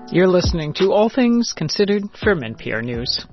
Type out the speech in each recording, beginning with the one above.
You're listening to All Things Considered from NPR News.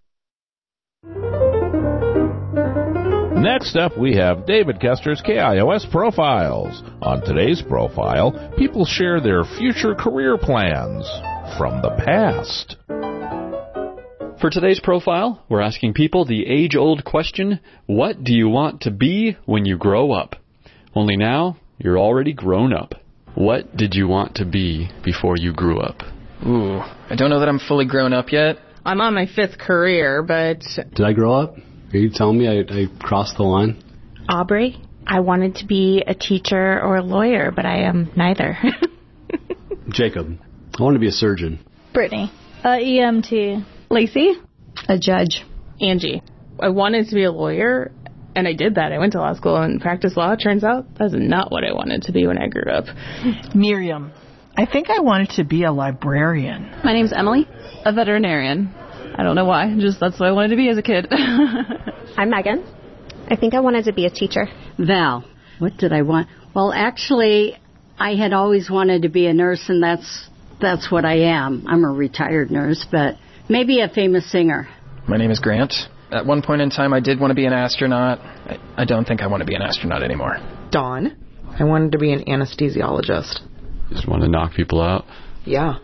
Next up, we have David Kester's KIOS Profiles. On today's profile, people share their future career plans from the past. For today's profile, we're asking people the age-old question, what do you want to be when you grow up? Only now, you're already grown up. What did you want to be before you grew up? Ooh, I don't know that I'm fully grown up yet. I'm on my 5th career, but... Did I grow up? Are you telling me I crossed the line? Aubrey, I wanted to be a teacher or a lawyer, but I am neither. Jacob, I want to be a surgeon. Brittany, EMT. Lacey, a judge. Angie, I wanted to be a lawyer, and I did that. I went to law school and practiced law. Turns out that's not what I wanted to be when I grew up. Miriam, I think I wanted to be a librarian. My name's Emily, a veterinarian. I don't know why, just that's what I wanted to be as a kid. I'm Megan. I think I wanted to be a teacher. Val, what did I want? Well, actually, I had always wanted to be a nurse, and that's what I am. I'm a retired nurse, but maybe a famous singer. My name is Grant. At one point in time, I did want to be an astronaut. I don't think I want to be an astronaut anymore. Dawn. I wanted to be an anesthesiologist. Just want to knock people out? Yeah.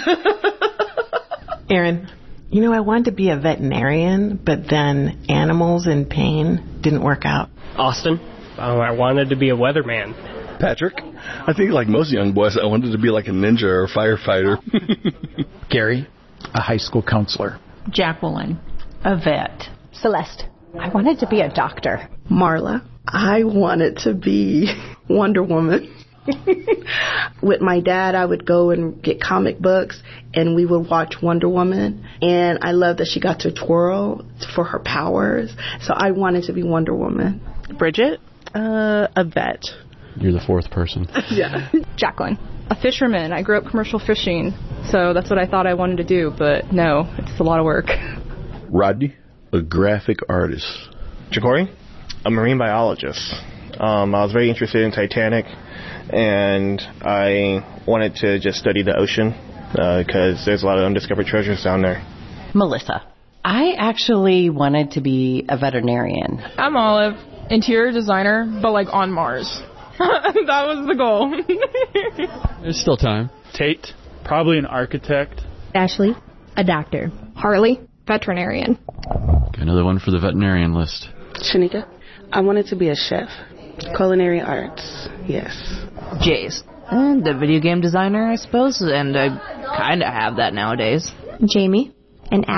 Aaron. You know, I wanted to be a veterinarian, but then animals in pain didn't work out. Austin. I wanted to be a weatherman. Patrick. I think like most young boys, I wanted to be like a ninja or a firefighter. Gary. A high school counselor. Jacqueline. A vet. Celeste. I wanted to be a doctor. Marla. I wanted to be Wonder Woman. With my dad, I would go and get comic books, and we would watch Wonder Woman. And I love that she got to twirl for her powers. So I wanted to be Wonder Woman. Bridget, a vet. You're the 4th person. Yeah. Jacqueline, a fisherman. I grew up commercial fishing, so that's what I thought I wanted to do. But no, it's a lot of work. Rodney, a graphic artist. Ja'Cory, a marine biologist. I was very interested in Titanic, and I wanted to just study the ocean because there's a lot of undiscovered treasures down there. Melissa. I actually wanted to be a veterinarian. I'm Olive, interior designer, but like on Mars. That was the goal. There's still time. Tate, probably an architect. Ashley, a doctor. Harley, veterinarian. Got another one for the veterinarian list. Shanika, I wanted to be a chef. Culinary arts, yes. Jace, the video game designer, I suppose, and I kind of have that nowadays. Jamie, an